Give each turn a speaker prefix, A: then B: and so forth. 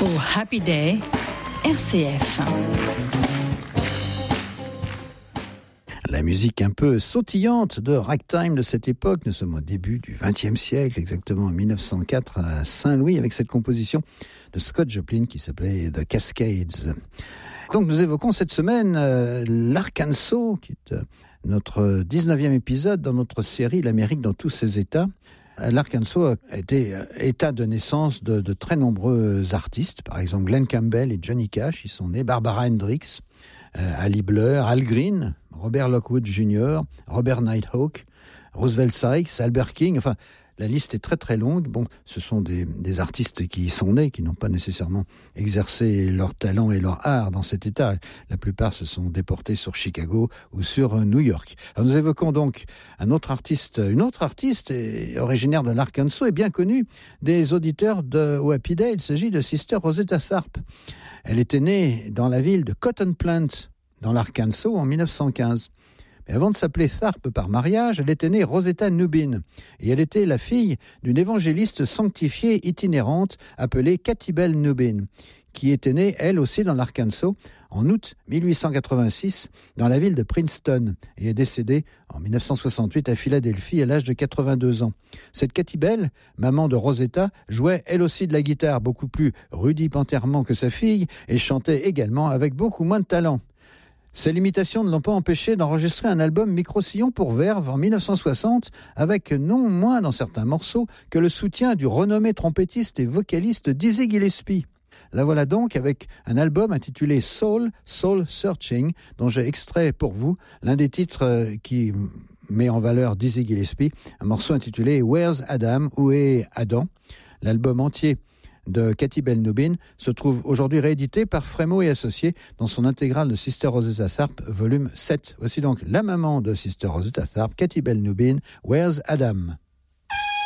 A: Pour Happy Day, RCF.
B: La musique un peu sautillante de ragtime de cette époque. Nous sommes au début du XXe siècle, exactement en 1904 à Saint-Louis, avec cette composition de Scott Joplin qui s'appelait The Cascades. Donc nous évoquons cette semaine l'Arkansas, qui est notre 19e épisode dans notre série L'Amérique dans tous ses États. L'Arkansas a été état de naissance de très nombreux artistes, par exemple Glenn Campbell et Johnny Cash, ils sont nés, Barbara Hendricks, Ali Bleur, Al Green, Robert Lockwood Jr., Robert Nighthawk, Roosevelt Sykes, Albert King, enfin la liste est très très longue. Bon, ce sont des artistes qui y sont nés, qui n'ont pas nécessairement exercé leur talent et leur art dans cet état. La plupart se sont déportés sur Chicago ou sur New York. Alors nous évoquons donc une autre artiste originaire de l'Arkansas et bien connue des auditeurs de Happy Day. Il s'agit de Sister Rosetta Tharpe. Elle était née dans la ville de Cotton Plant, dans l'Arkansas, en 1915. Mais avant de s'appeler Tharpe par mariage, elle était née Rosetta Nubin. Et elle était la fille d'une évangéliste sanctifiée itinérante appelée Katy Bell Nubin, qui était née, elle aussi, dans l'Arkansas, en août 1886, dans la ville de Princeton, et est décédée en 1968 à Philadelphie à l'âge de 82 ans. Cette Katy Bell, maman de Rosetta, jouait elle aussi de la guitare beaucoup plus rudimentairement que sa fille et chantait également avec beaucoup moins de talent. Ces limitations ne l'ont pas empêché d'enregistrer un album micro-sillon pour Verve en 1960 avec non moins dans certains morceaux que le soutien du renommé trompettiste et vocaliste Dizzy Gillespie. La voilà donc avec un album intitulé Soul Searching, dont j'ai extrait pour vous l'un des titres qui met en valeur Dizzy Gillespie, un morceau intitulé Where's Adam? Où est Adam? L'album entier de Katy Bell Nubin se trouve aujourd'hui réédité par Frémo et Associés dans son intégrale de Sister Rosetta Tharpe, volume 7. Voici donc la maman de Sister Rosetta Tharpe, Katy Bell Nubin, Where's Adam?